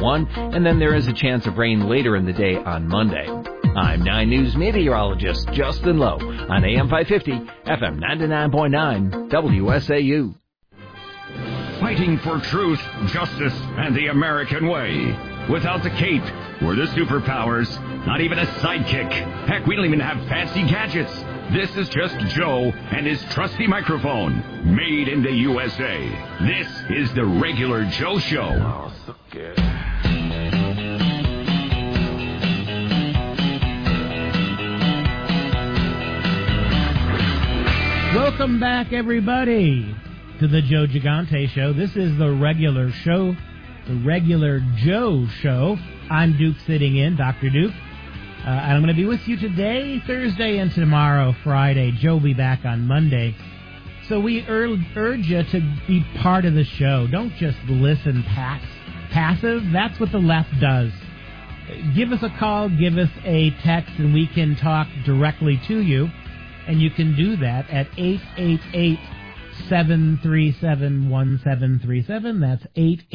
1, and then there is a chance of rain later in the day on Monday. I'm 9 News meteorologist Justin Lowe on AM 550, FM 99.9, WSAU. Fighting for truth, justice, and the American way. Without the cape or the superpowers, not even a sidekick. Heck, we don't even have fancy gadgets. This is just Joe and his trusty microphone, made in the USA. This is the Regular Joe Show. Oh, so good. Welcome back, everybody, to the Joe Gigante Show. This is the Regular Show, the Regular Joe Show. I'm Duke sitting in, Dr. Duke. And I'm going to be with you today, Thursday, and tomorrow, Friday. Joe will be back on Monday. So we urge you to be part of the show. Don't just listen passive. That's what the left does. Give us a call, give us a text, and we can talk directly to you. And you can do that at 888-737-1737. That's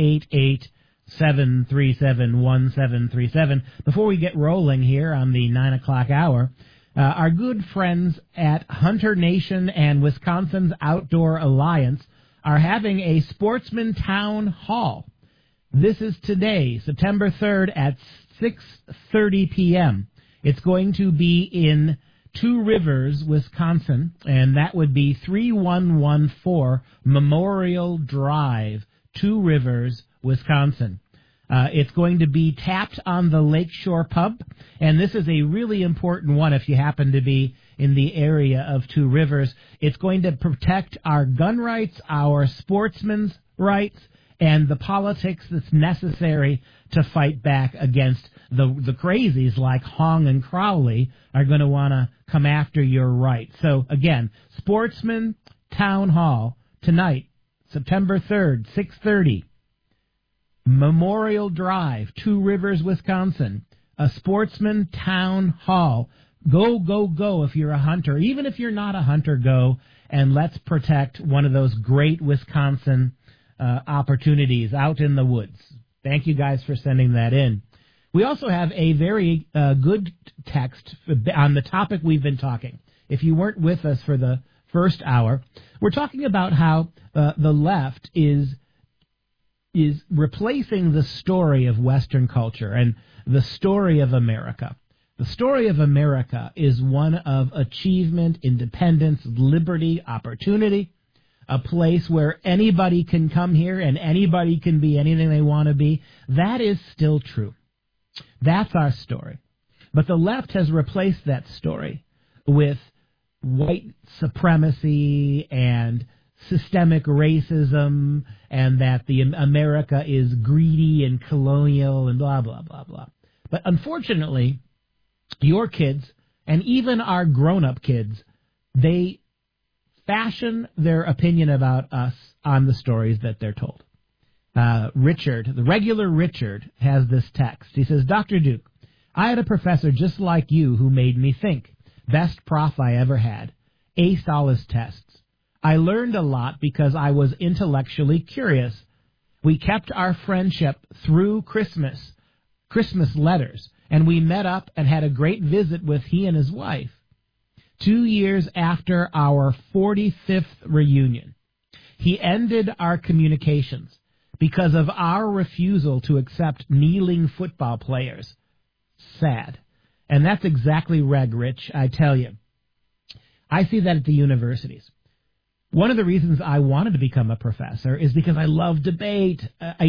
888-737-1737. Before we get rolling here on the 9 o'clock hour, our good friends at Hunter Nation and Wisconsin's Outdoor Alliance are having a Sportsman Town Hall. This is today, September 3rd at 6:30 p.m. It's going to be in Two Rivers, Wisconsin, and that would be 3114 Memorial Drive, Two Rivers, Wisconsin. It's going to be tapped on the Lakeshore Pub, and this is a really important one if you happen to be in the area of Two Rivers. It's going to protect our gun rights, our sportsmen's rights, and the politics that's necessary to fight back against the crazies like Hong and Crowley are going to want to come after your rights. So, again, Sportsman Town Hall tonight, September 3rd, 6:30, Memorial Drive, Two Rivers, Wisconsin, a Sportsman Town Hall. Go, go, go if you're a hunter. Even if you're not a hunter, go, and let's protect one of those great Wisconsin opportunities out in the woods. Thank you guys for sending that in. We also have a very good text on the topic we've been talking. If you weren't with us for the first hour, we're talking about how the left is replacing the story of Western culture and the story of America. The story of America is one of achievement, independence, liberty, opportunity, a place where anybody can come here and anybody can be anything they want to be. That is still true. That's our story. But the left has replaced that story with white supremacy and systemic racism and that the America is greedy and colonial and blah, blah, blah, blah. But unfortunately, your kids and even our grown-up kids, they fashion their opinion about us on the stories that they're told. Richard, the regular Richard, has this text. He says, Dr. Duke, I had a professor just like you who made me think. Best prof I ever had. Aced all his tests. I learned a lot because I was intellectually curious. We kept our friendship through Christmas letters, and we met up and had a great visit with he and his wife. 2 years after our 45th reunion, he ended our communications because of our refusal to accept kneeling football players. Sad. And that's exactly Rich, I tell you. I see that at the universities. One of the reasons I wanted to become a professor is because I love debate.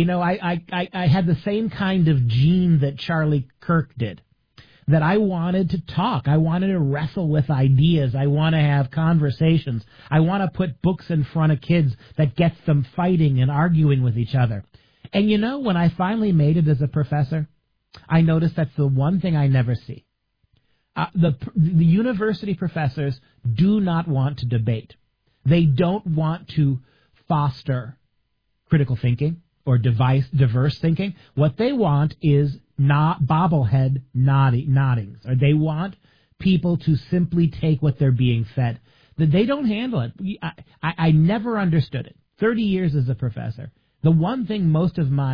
I had the same kind of gene that Charlie Kirk did, that I wanted to talk. I wanted to wrestle with ideas. I want to have conversations. I want to put books in front of kids that gets them fighting and arguing with each other. And when I finally made it as a professor, I noticed that's the one thing I never see. The university professors do not want to debate. They don't want to foster critical thinking or diverse thinking. What they want is not bobblehead noddings. Or they want people to simply take what they're being fed. That they don't handle it. I never understood it. 30 years as a professor. The one thing most of my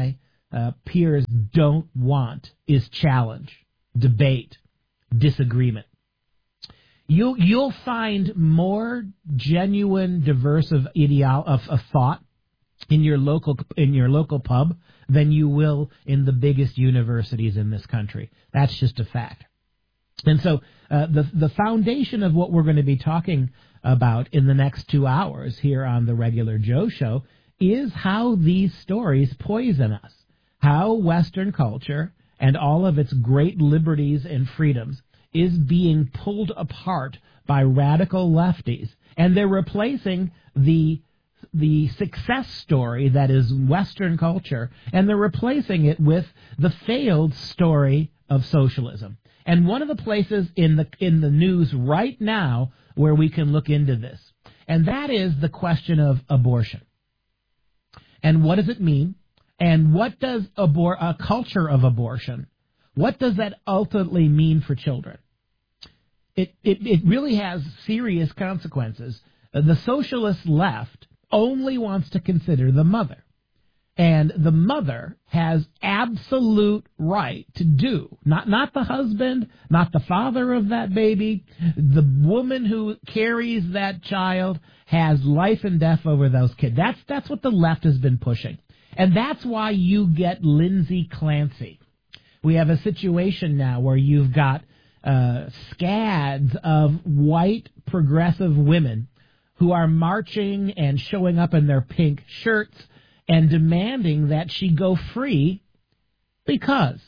peers don't want is challenge, debate, disagreement. You'll find more genuine, diverse of thought in your local pub than you will in the biggest universities in this country. That's just a fact. And so the foundation of what we're going to be talking about in the next 2 hours here on the Regular Joe Show is how these stories poison us, how Western culture and all of its great liberties and freedoms is being pulled apart by radical lefties, and they're replacing the success story that is Western culture, and they're replacing it with the failed story of socialism. And one of the places in the news right now where we can look into this, and that is the question of abortion. And what does it mean? And what does a culture of abortion, what does that ultimately mean for children? It really has serious consequences. The socialist left only wants to consider the mother. And the mother has absolute right to do, not the husband, not the father of that baby. The woman who carries that child has life and death over those kids. That's what the left has been pushing. And that's why you get Lindsay Clancy. We have a situation now where you've got scads of white progressive women who are marching and showing up in their pink shirts and demanding that she go free because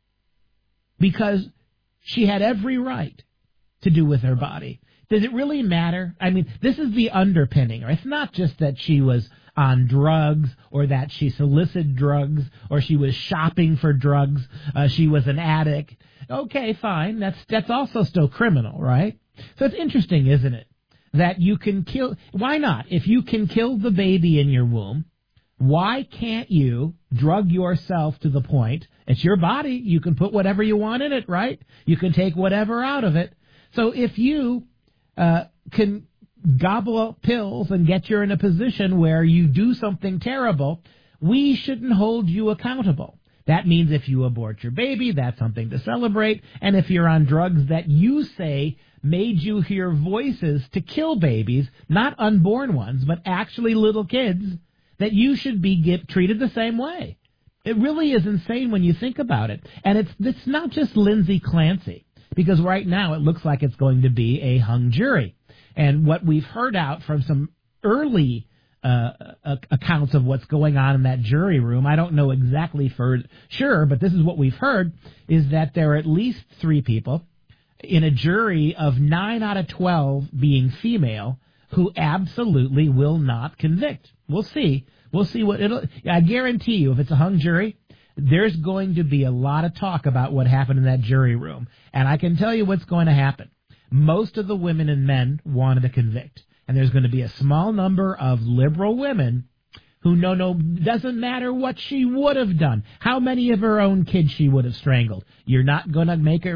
she had every right to do with her body. Does it really matter? I mean, this is the underpinning. Right? It's not just that she was on drugs or that she solicited drugs or she was shopping for drugs. She was an addict. Okay, fine. That's also still criminal, right? So it's interesting, isn't it, that you can kill. Why not? If you can kill the baby in your womb, why can't you drug yourself to the point, it's your body, you can put whatever you want in it, right? You can take whatever out of it. So if you can gobble up pills and get you in a position where you do something terrible, we shouldn't hold you accountable. That means if you abort your baby, that's something to celebrate. And if you're on drugs that you say made you hear voices to kill babies, not unborn ones, but actually little kids, that you should be treated the same way. It really is insane when you think about it. And it's not just Lindsay Clancy, because right now it looks like it's going to be a hung jury. And what we've heard out from some early accounts of what's going on in that jury room, I don't know exactly for sure, but this is what we've heard, is that there are at least 3 people in a jury of 9 out of 12 being female who absolutely will not convict. We'll see. We'll see what I guarantee you, if it's a hung jury, there's going to be a lot of talk about what happened in that jury room. And I can tell you what's going to happen. Most of the women and men wanted to convict. And there's going to be a small number of liberal women who doesn't matter what she would have done, how many of her own kids she would have strangled. You're not going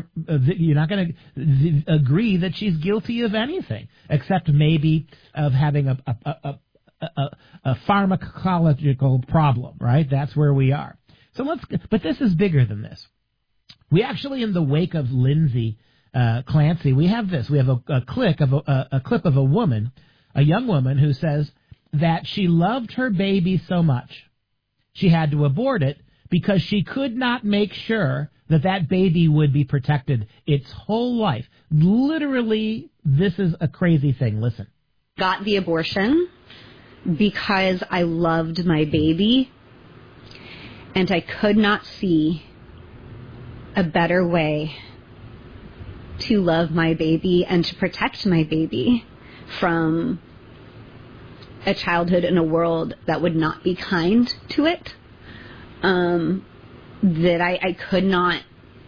to agree that she's guilty of anything, except maybe of having a pharmacological problem, right? That's where we are. But this is bigger than this. We actually, in the wake of Lindsay Clancy, we have this. We have a clip of a woman, a young woman, who says that she loved her baby so much she had to abort it because she could not make sure that baby would be protected its whole life. Literally, this is a crazy thing. Listen. Got the abortion because I loved my baby, and I could not see a better way to love my baby and to protect my baby from a childhood in a world that would not be kind to it, that I could not.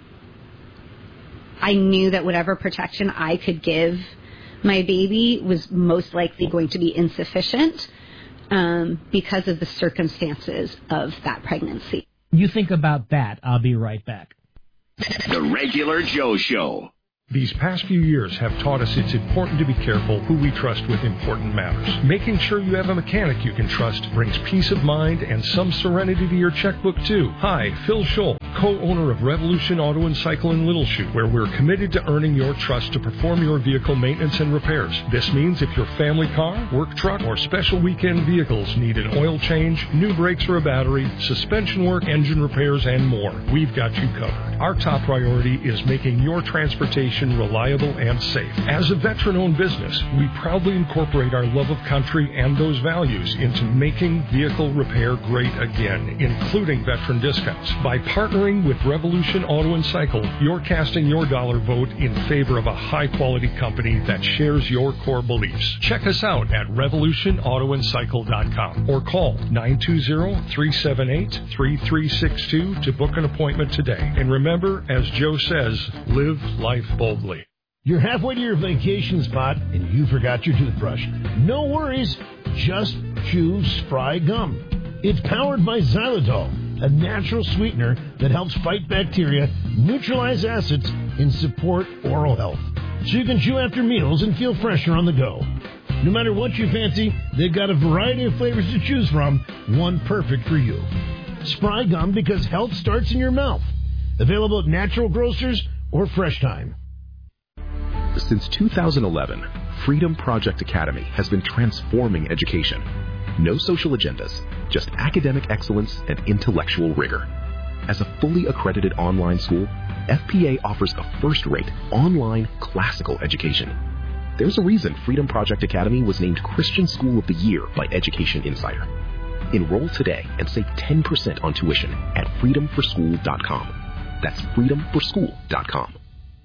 I knew that whatever protection I could give my baby was most likely going to be insufficient because of the circumstances of that pregnancy. You think about that. I'll be right back. The Regular Joe Show. These past few years have taught us it's important to be careful who we trust with important matters. Making sure you have a mechanic you can trust brings peace of mind and some serenity to your checkbook, too. Hi, Phil Scholl, co-owner of Revolution Auto and Cycle in Little Chute, where we're committed to earning your trust to perform your vehicle maintenance and repairs. This means if your family car, work truck, or special weekend vehicles need an oil change, new brakes or a battery, suspension work, engine repairs, and more, we've got you covered. Our top priority is making your transportation reliable and safe. As a veteran-owned business, we proudly incorporate our love of country and those values into making vehicle repair great again, including veteran discounts. By partnering with Revolution Auto and Cycle, you're casting your dollar vote in favor of a high-quality company that shares your core beliefs. Check us out at revolutionautoandcycle.com or call 920-378-3362 to book an appointment today. And remember, as Joe says, live life boldly. You're halfway to your vacation spot and you forgot your toothbrush. No worries, just chew Spry Gum. It's powered by xylitol, a natural sweetener that helps fight bacteria, neutralize acids, and support oral health. So you can chew after meals and feel fresher on the go. No matter what you fancy, they've got a variety of flavors to choose from, one perfect for you. Spry Gum, because health starts in your mouth. Available at natural grocers or Fresh Time. Since 2011, Freedom Project Academy has been transforming education. No social agendas, just academic excellence and intellectual rigor. As a fully accredited online school, FPA offers a first-rate online classical education. There's a reason Freedom Project Academy was named Christian School of the Year by Education Insider. Enroll today and save 10% on tuition at freedomforschool.com. That's freedomforschool.com.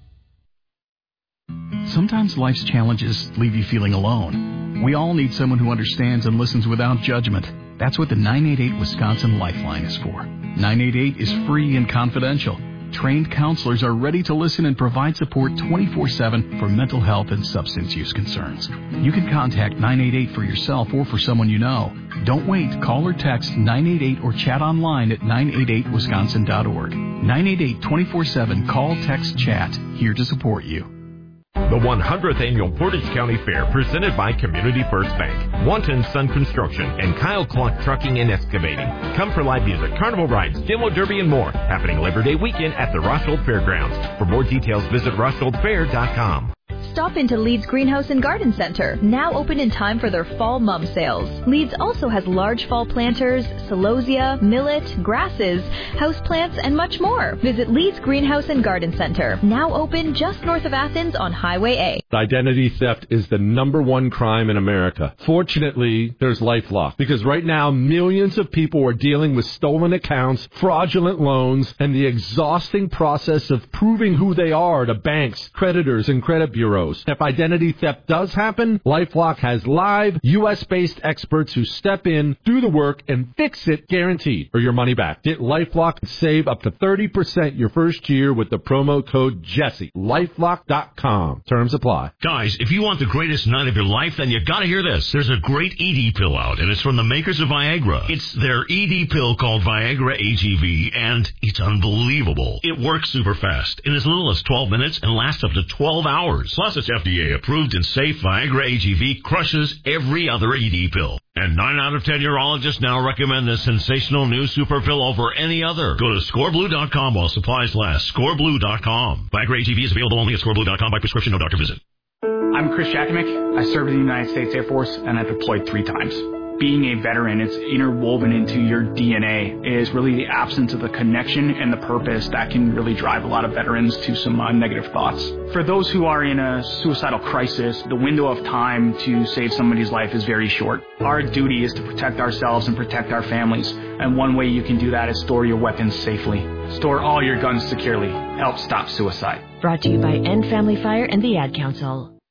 Sometimes life's challenges leave you feeling alone. We all need someone who understands and listens without judgment. That's what the 988 Wisconsin Lifeline is for. 988 is free and confidential. Trained counselors are ready to listen and provide support 24/7 for mental health and substance use concerns. You can contact 988 for yourself or for someone you know. Don't wait. Call or text 988 or chat online at 988wisconsin.org. 988 24/7. Call, text, chat. Here to support you. The 100th Annual Portage County Fair, presented by Community First Bank, Wanton Sun Construction, and Kyle Clark Trucking and Excavating. Come for live music, carnival rides, demo derby, and more, happening Labor Day weekend at the Roscold Fairgrounds. For more details, visit roscoldfair.com. Stop into Leeds Greenhouse and Garden Center, now open in time for their fall mum sales. Leeds also has large fall planters, celosia, millet, grasses, houseplants, and much more. Visit Leeds Greenhouse and Garden Center, now open just north of Athens on Highway A. Identity theft is the #1 crime in America. Fortunately, there's LifeLock, because right now millions of people are dealing with stolen accounts, fraudulent loans, and the exhausting process of proving who they are to banks, creditors, and credit bureaus. If identity theft does happen, LifeLock has live, U.S.-based experts who step in, do the work, and fix it guaranteed, or your money back. Get LifeLock and save up to 30% your first year with the promo code Jesse. LifeLock.com. Terms apply. Guys, if you want the greatest night of your life, then you gotta hear this. There's a great ED pill out, and it's from the makers of Viagra. It's their ED pill called Viagra AGV, and it's unbelievable. It works super fast, in as little as 12 minutes, and lasts up to 12 hours. Plus, it's FDA approved and safe. Viagra AGV crushes every other ED pill. And 9 out of 10 urologists now recommend this sensational new super pill over any other. Go to scoreblue.com while supplies last. Scoreblue.com. Viagra AGV is available only at scoreblue.com by prescription, no doctor visit. I'm Chris Jakimick. I served in the United States Air Force, and I deployed 3 times. Being a veteran, it's interwoven into your DNA, is really the absence of the connection and the purpose that can really drive a lot of veterans to some negative thoughts. For those who are in a suicidal crisis, the window of time to save somebody's life is very short. Our duty is to protect ourselves and protect our families, and one way you can do that is store your weapons safely. Store all your guns securely. Help stop suicide. Brought to you by End Family Fire and the Ad Council.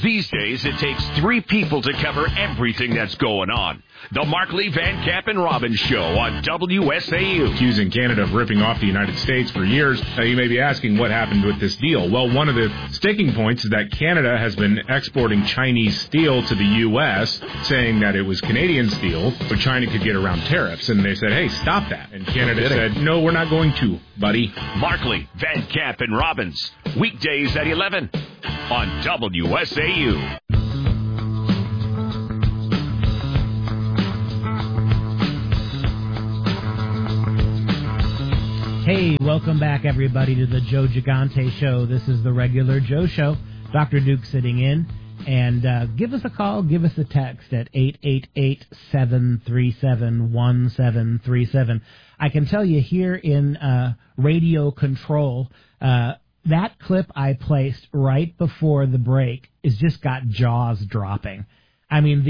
These days, it takes 3 people to cover everything that's going on. The Markley, Van Camp, and Robbins Show on WSAU. Accusing Canada of ripping off the United States for years. You may be asking what happened with this deal. Well, one of the sticking points is that Canada has been exporting Chinese steel to the U.S., saying that it was Canadian steel, so China could get around tariffs. And they said, hey, stop that. And Canada said, no, we're not going to, buddy. Markley, Van Camp, and Robbins. Weekdays at 11 on WSAU. Hey, welcome back, everybody, to the Joe Gigante Show. This is the regular Joe Show. Dr. Duke sitting in. And give us a call, give us a text at 888-737-1737. I can tell you here in radio control, that clip I placed right before the break has just got jaws dropping. I mean,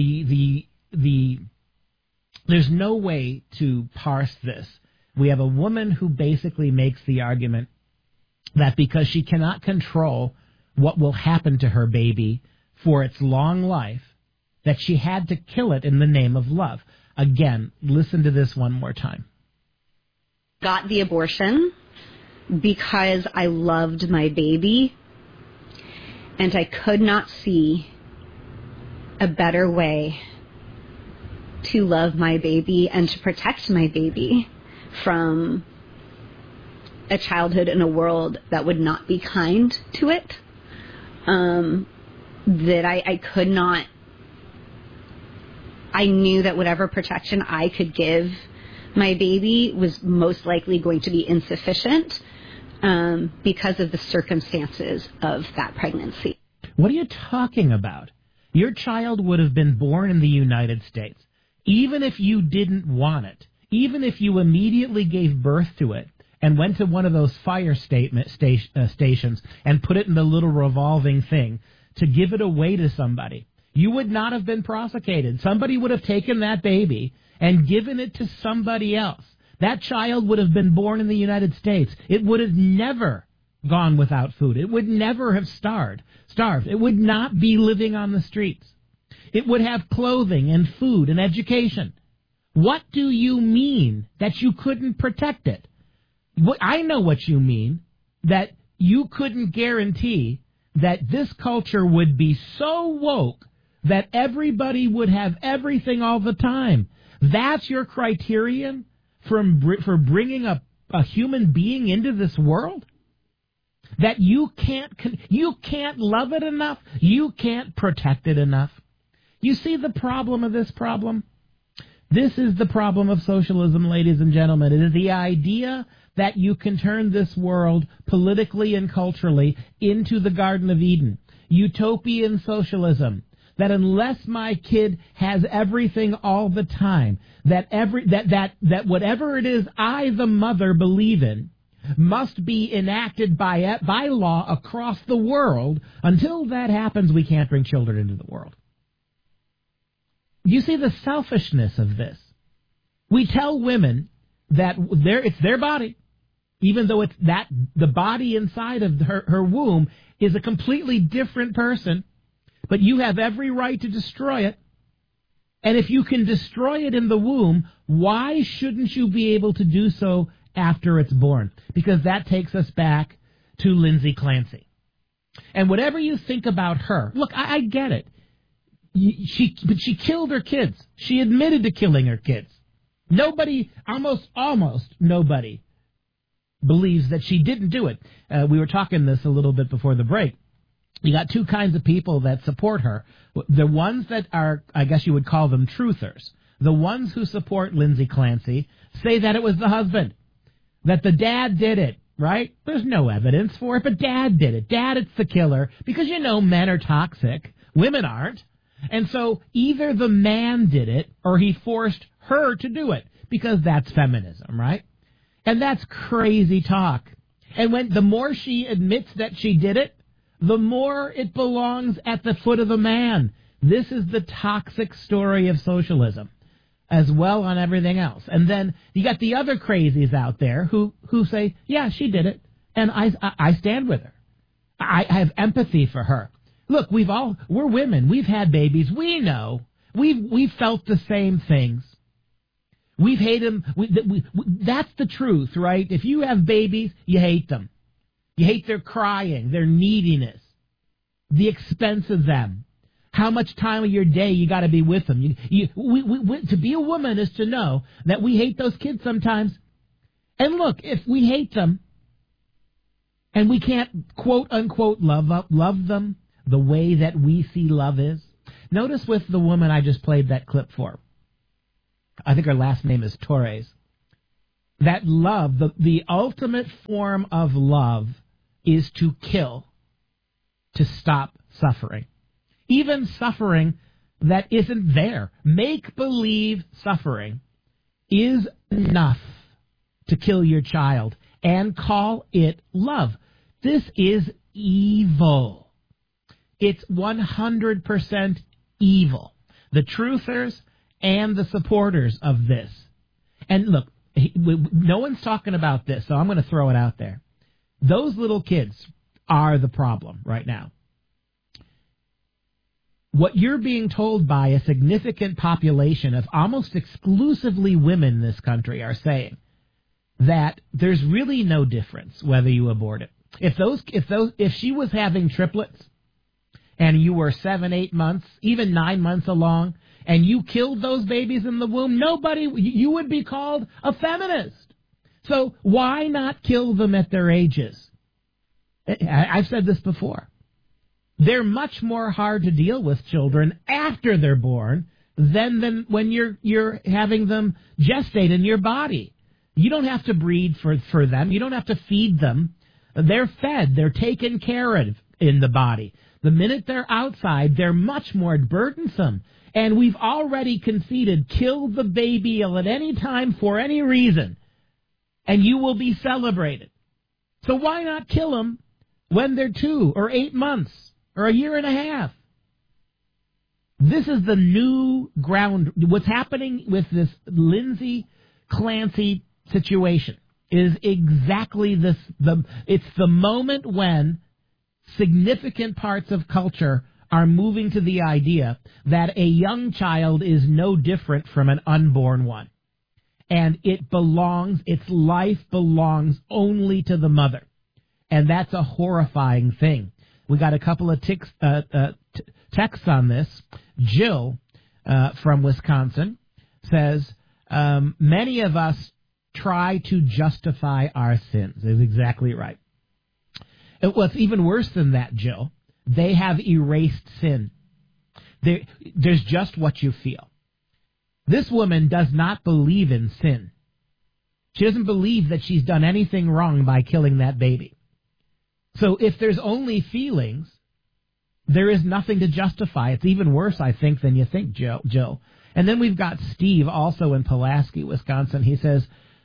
there's no way to parse this. We have a woman who basically makes the argument that because she cannot control what will happen to her baby for its long life, that she had to kill it in the name of love. Again, listen to this one more time. Got the abortion because I loved my baby, and I could not see a better way to love my baby and to protect my baby from a childhood in a world that would not be kind to it, that I could not. I knew that whatever protection I could give my baby was most likely going to be insufficient because of the circumstances of that pregnancy. What are you talking about? Your child would have been born in the United States, even if you didn't want it. Even if you immediately gave birth to it and went to one of those fire stations and put it in the little revolving thing to give it away to somebody, you would not have been prosecuted. Somebody would have taken that baby and given it to somebody else. That child would have been born in the United States. It would have never gone without food. It would never have starved. It would not be living on the streets. It would have clothing and food and education. What do you mean that you couldn't protect it? I know what you mean, that you couldn't guarantee that this culture would be so woke that everybody would have everything all the time. That's your criterion for bringing a human being into this world? That you can't love it enough? You can't protect it enough? You see the problem of this problem? This is the problem of socialism, ladies and gentlemen. It is the idea that you can turn this world politically and culturally into the Garden of Eden. Utopian socialism. That unless my kid has everything all the time, that whatever it is I, the mother, believe in, must be enacted by law across the world. Until that happens, we can't bring children into the world. You see the selfishness of this. We tell women that it's their body, even though it's the body inside of her womb is a completely different person, but you have every right to destroy it. And if you can destroy it in the womb, why shouldn't you be able to do so after it's born? Because that takes us back to Lindsay Clancy. And whatever you think about her, look, I get it. But she killed her kids. She admitted to killing her kids. Nobody, almost nobody, believes that she didn't do it. We were talking this a little bit before the break. You got two kinds of people that support her. The ones that are, I guess you would call them truthers. The ones who support Lindsay Clancy say that it was the husband, that the dad did it, right? There's no evidence for it, but dad did it. Dad, it's the killer, because men are toxic. Women aren't. And so either the man did it or he forced her to do it, because that's feminism, right? And that's crazy talk. And the more she admits that she did it, the more it belongs at the foot of the man. This is the toxic story of socialism, as well on everything else. And then you got the other crazies out there who say, yeah, she did it, and I stand with her. I have empathy for her. Look, we're women. We've had babies. We know. We've felt the same things. We've hated them. That's the truth, right? If you have babies, you hate them. You hate their crying, their neediness, the expense of them, how much time of your day you got to be with them. To be a woman is to know that we hate those kids sometimes. And look, if we hate them and we can't, quote unquote, love them the way that we see love is. Notice with the woman I just played that clip for, I think her last name is Torres, that love, the ultimate form of love is to kill, to stop suffering. Even suffering that isn't there. Make-believe suffering is enough to kill your child and call it love. This is evil. It's 100% evil. The truthers and the supporters of this. And look, no one's talking about this, so I'm going to throw it out there. Those little kids are the problem right now. What you're being told by a significant population of almost exclusively women in this country are saying that there's really no difference whether you abort it. If she was having triplets and you were 7, 8 months, even 9 months along, and you killed those babies in the womb, you would be called a feminist. So why not kill them at their ages? I've said this before. They're much more hard to deal with children after they're born than when you're having them gestate in your body. You don't have to breed for them. You don't have to feed them. They're fed. They're taken care of in the body. The minute they're outside, they're much more burdensome. And we've already conceded, kill the baby at any time for any reason, and you will be celebrated. So why not kill them when they're 2 or 8 months or a year and a half? This is the new ground. What's happening with this Lindsay Clancy situation is exactly this. It's the moment when significant parts of culture are moving to the idea that a young child is no different from an unborn one. And its life belongs only to the mother. And that's a horrifying thing. We got a couple of texts on this. Jill from Wisconsin says, many of us try to justify our sins. Is exactly right. What's even worse than that, Jill, they have erased sin. There's just what you feel. This woman does not believe in sin. She doesn't believe that she's done anything wrong by killing that baby. So if there's only feelings, there is nothing to justify. It's even worse, I think, than you think, Jill. And then we've got Steve, also in Pulaski, Wisconsin. He says,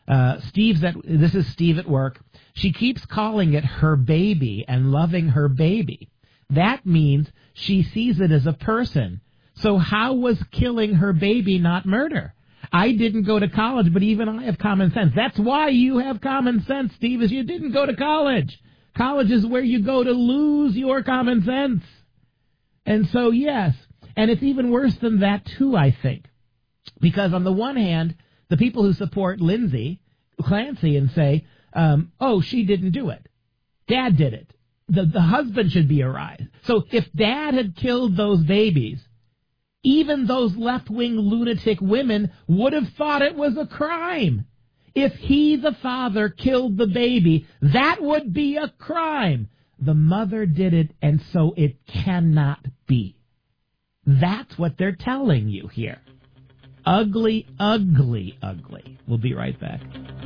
this is Steve at work. She keeps calling it her baby and loving her baby. That means she sees it as a person. So how was killing her baby not murder? I didn't go to college, but even I have common sense. That's why you have common sense, Steve, is you didn't go to college. College is where you go to lose your common sense. And so, yes, and it's even worse than that, too, I think. Because on the one hand, the people who support Lindsay Clancy and say, she didn't do it. Dad did it. The husband should be arrested. So if Dad had killed those babies, even those left-wing lunatic women would have thought it was a crime. If he, the father, killed the baby, that would be a crime. The mother did it, and so it cannot be. That's what they're telling you here. Ugly, ugly, ugly. We'll be right back.